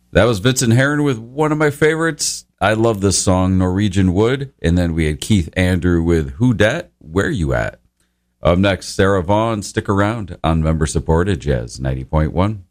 That was Vincent Herron with one of my favorites. I love this song, Norwegian Wood. And then we had Keith Andrew with Who Dat, Where You At? Up next, Sarah Vaughan. Stick around on member-supported Jazz 90.1.